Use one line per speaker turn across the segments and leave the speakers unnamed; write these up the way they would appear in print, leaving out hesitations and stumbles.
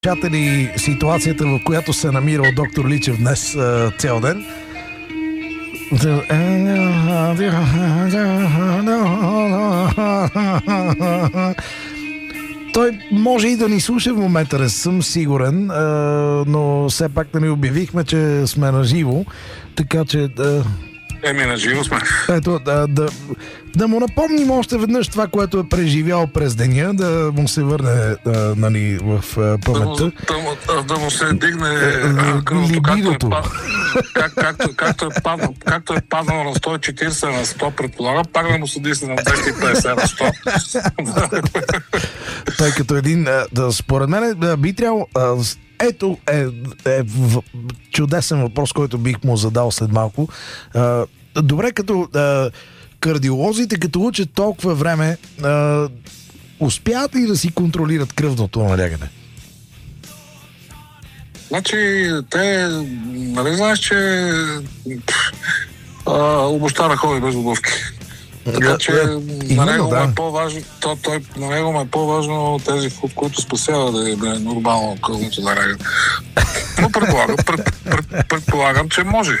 Чатали ситуацията, в която се е намирал доктор Личев днес цял ден. Той може и да ни слуша в момента, не съм сигурен, но все пак да ни обявихме, че сме на живо, така че...
на живо сме.
Ето, да му напомним още веднъж това, което е преживял през деня, да му се върне нали, в паметта.
Да му се дигне кръвото, както е паднало на 140 на 100, предполагам, пак да му се дисне на 250 на 100.
Тъй като един, според мен, би трябвало... Ето е чудесен въпрос, който бих му задал след малко. Добре, като кардиолозите, като учат толкова време, успяват ли да си контролират кръвното налягане?
Значи, те, нали знаеш, че обощана ходи без обувки. Така че на него е по-важно, на него е по-важно тези, които спасява да е нормално кръвното налягане. Но предполагам, че може.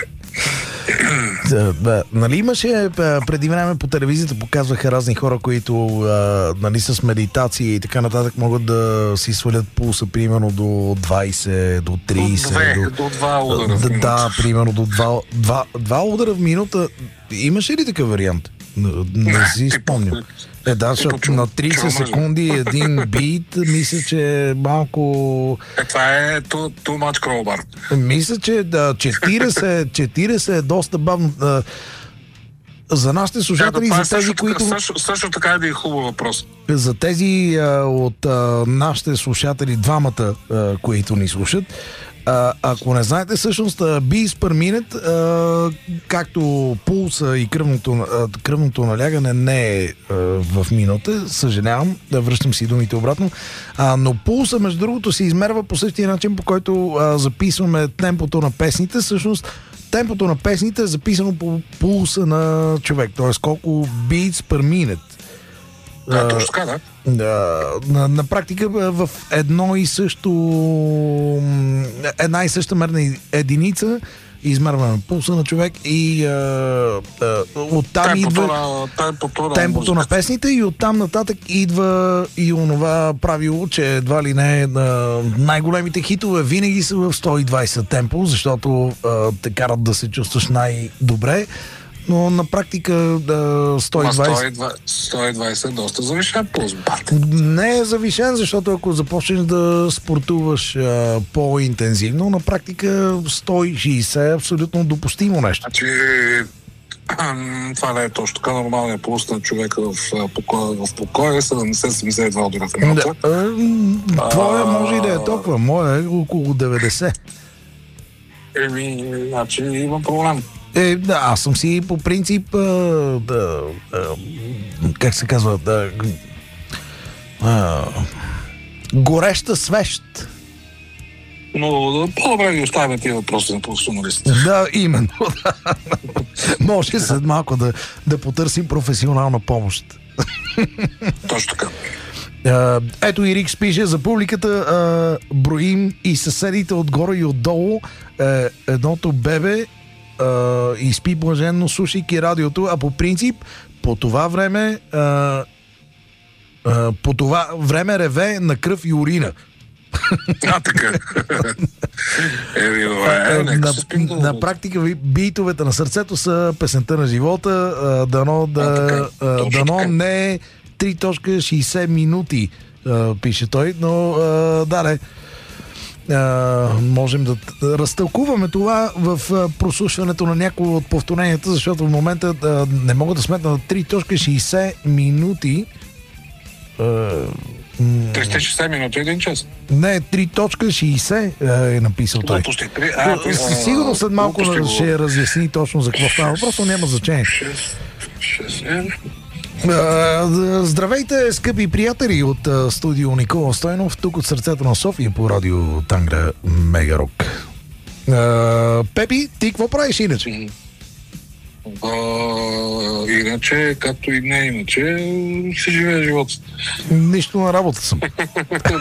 Нали имаше преди време по телевизията, показваха разни хора, които нали, с медитация и така нататък могат да си свалят пулса примерно до 20, до 30.
До 2 удара в минута.
Да, примерно до 2 удара в минута. Имаше ли такъв вариант? Не си спомням. Да, защото на 30 секунди един бит, мисля, че е малко...
Това е too much crowbar.
Мисля, че 40 е доста бавно. За нашите слушатели, за тези, които...
Също така е да е хубав въпрос.
За тези от нашите слушатели, двамата, които ни слушат, ако не знаете, всъщност beats per minute, както пулса и кръвното налягане не е в минута, съжалявам, да връщам си думите обратно, но пулса, между другото, се измерва по същия начин, по който записваме темпото на песните. Всъщност, темпото на песните е записано по пулса на човек, т.е. колко beats per minute.
Точно така, да.
На практика в една и съща мерна единица измерваме пулса на човек и оттам идва темпото на песните и оттам нататък идва и онова правило, че едва ли не най-големите хитове винаги са в 120 темпо, защото те карат да се чувстваш най-добре. Но на практика
120 е доста завишен пулс, бат.
Не е завишен, защото ако започнеш да спортуваш по-интензивно, на практика 160 е абсолютно допустимо нещо.
Значи, това не е точно така. Нормалният пулс на човека в покоя е 70-72 удара в минута.
Твоя може и да е толкова, моя е около 90.
Значи има проблем.
Да, аз съм си по принцип как се казва, гореща свещ.
Но по-добре ги оставяме тия въпроси на професионалистите.
Да, именно. Да. Може след малко да потърсим професионална помощ.
Точно така.
Ето и Рикс пише за публиката, броим и съседите отгоре и отдолу, едното бебе и спи блаженно, слушайки радиото, а по принцип по това време реве на кръв и урина.
Така.
На практика битовете на сърцето са песента на живота. Дано не е 3.60 минути, пише той, но да, можем да разтълкуваме това в прослушването на някои от повторенията, защото в момента не мога да сметна на 3.60 минути.
360 минути, 1 час.
Не, 3.60 е написал той. Сигурно след малко ще разясни точно за какво става. Просто няма значение. Здравейте, скъпи приятели от студио Никола Стойнов, тук от сърцето на София по радио Тангра Мегарок. Пепи, ти какво правиш иначе?
Иначе, както и не иначе, се живее живота.
Нищо на работа съм.